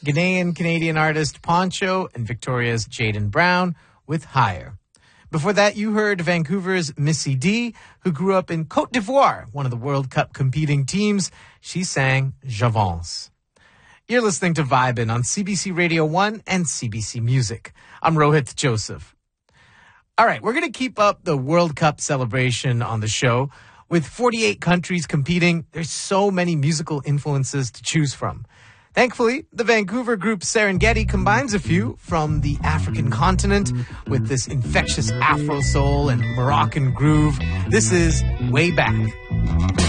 Ghanaian-Canadian artist Poncho and Victoria's Jaden Brown with Higher. Before that, you heard Vancouver's Missy D, who grew up in Côte d'Ivoire, one of the World Cup competing teams. She sang J'avance. You're listening to Vibin' on CBC Radio 1 and CBC Music. I'm Rohit Joseph. All right, we're going to keep up the World Cup celebration on the show. With 48 countries competing, there's so many musical influences to choose from. Thankfully, the Vancouver group Serengeti combines a few from the African continent with this infectious Afro soul and Moroccan groove. This is Way Back.